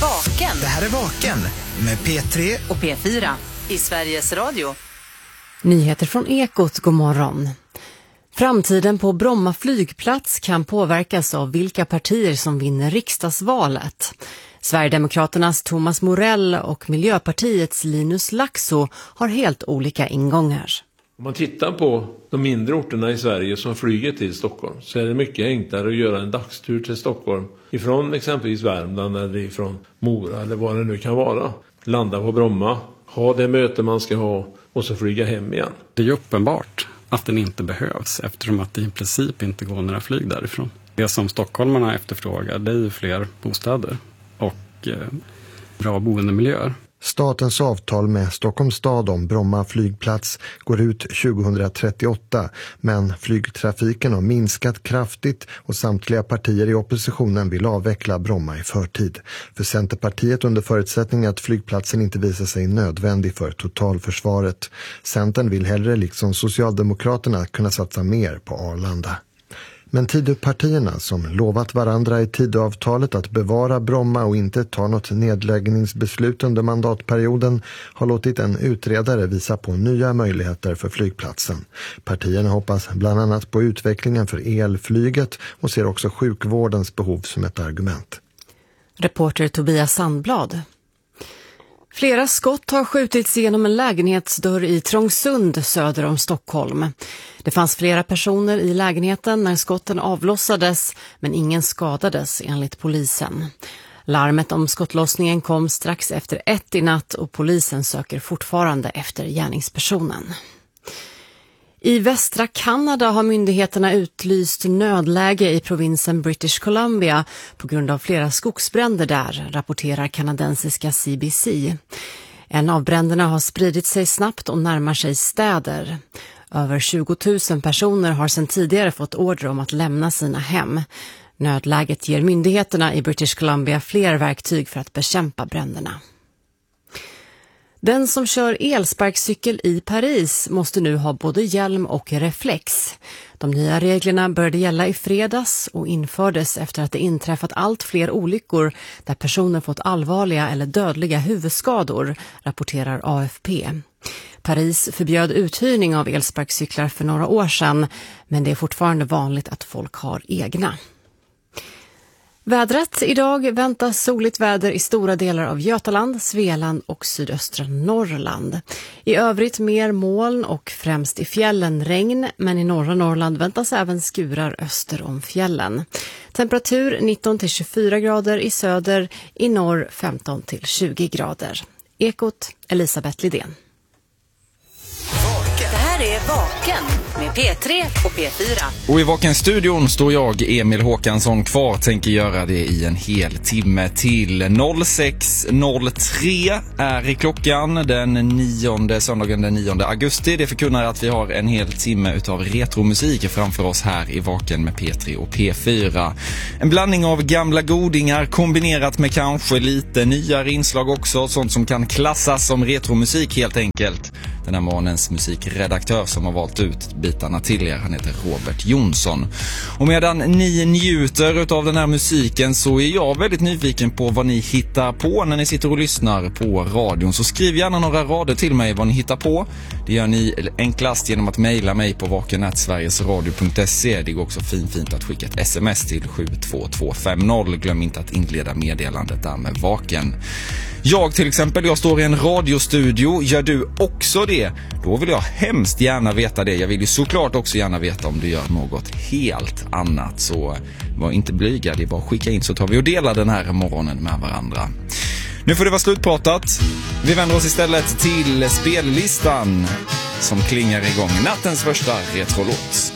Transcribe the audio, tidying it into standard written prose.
Vaken. Det här är Vaken med P3 och P4 i Sveriges Radio. Nyheter från Ekot, god morgon. Framtiden på Bromma flygplats kan påverkas av vilka partier som vinner riksdagsvalet. Sverigedemokraternas Thomas Morell och Miljöpartiets Linus Laxo har helt olika ingångar. Om man tittar på de mindre orterna i Sverige som flyger till Stockholm så är det mycket enklare att göra en dagstur till Stockholm ifrån exempelvis Värmland eller ifrån Mora eller vad det nu kan vara. Landa på Bromma, ha det möte man ska ha och så flyga hem igen. Det är ju uppenbart att den inte behövs eftersom att det i princip inte går några flyg därifrån. Det som stockholmarna efterfrågar, det är ju fler bostäder och bra boendemiljöer. Statens avtal med Stockholms stad om Bromma flygplats går ut 2038, men flygtrafiken har minskat kraftigt och samtliga partier i oppositionen vill avveckla Bromma i förtid. För Centerpartiet under förutsättning att flygplatsen inte visar sig nödvändig för totalförsvaret. Centern vill hellre liksom Socialdemokraterna kunna satsa mer på Arlanda. Men Tidöpartierna som lovat varandra i Tidöavtalet att bevara Bromma och inte ta något nedläggningsbeslut under mandatperioden har låtit en utredare visa på nya möjligheter för flygplatsen. Partierna hoppas bland annat på utvecklingen för elflyget och ser också sjukvårdens behov som ett argument. Reporter Tobias Sandblad. Flera skott har skjutits genom en lägenhetsdörr i Trångsund söder om Stockholm. Det fanns flera personer i lägenheten när skotten avlossades, men ingen skadades enligt polisen. Larmet om skottlossningen kom strax efter 1 i natt och polisen söker fortfarande efter gärningspersonen. I västra Kanada har myndigheterna utlyst nödläge i provinsen British Columbia på grund av flera skogsbränder där, rapporterar kanadensiska CBC. En av bränderna har spridit sig snabbt och närmar sig städer. Över 20 000 personer har sedan tidigare fått order om att lämna sina hem. Nödläget ger myndigheterna i British Columbia fler verktyg för att bekämpa bränderna. Den som kör elsparkcykel i Paris måste nu ha både hjälm och reflex. De nya reglerna började gälla i fredags och infördes efter att det inträffat allt fler olyckor där personer fått allvarliga eller dödliga huvudskador, rapporterar AFP. Paris förbjöd uthyrning av elsparkcyklar för några år sedan, men det är fortfarande vanligt att folk har egna. Vädret idag väntas soligt väder i stora delar av Götaland, Svealand och sydöstra Norrland. I övrigt mer moln och främst i fjällen regn, men i norra Norrland väntas även skurar öster om fjällen. Temperatur 19-24 grader i söder, i norr 15-20 grader. Ekot, Elisabeth Lidén. Det här är Vaken med P3 och P4. Och i Vaken-studion står jag, Emil Håkansson, kvar. Tänker göra det i en hel timme till. 06.03 är i klockan söndagen den 9 augusti. Det förkunnar att vi har en hel timme utav retromusik framför oss här i Vaken med P3 och P4. En blandning av gamla godingar kombinerat med kanske lite nyare inslag också. Sånt som kan klassas som retromusik helt enkelt. Den här morgonens musikredaktör som har valt ut bitarna till er, han heter Robert Jonsson. Och medan ni njuter av den här musiken så är jag väldigt nyfiken på vad ni hittar på när ni sitter och lyssnar på radion. Så skriv gärna några rader till mig vad ni hittar på. Det gör ni enklast genom att mejla mig på vaken@sverigesradio.se. Det går också fint att skicka ett sms till 72250. Glöm inte att inleda meddelandet där med Vaken. Jag till exempel, jag står i en radiostudio. Gör du också det? Då vill jag hemskt gärna veta det. Jag vill ju såklart också gärna veta om du gör något helt annat. Så var inte blyga, det är bara att skicka in så tar vi och delar den här morgonen med varandra. Nu får det vara slutpratat. Vi vänder oss istället till spellistan som klingar igång nattens första retrolåt.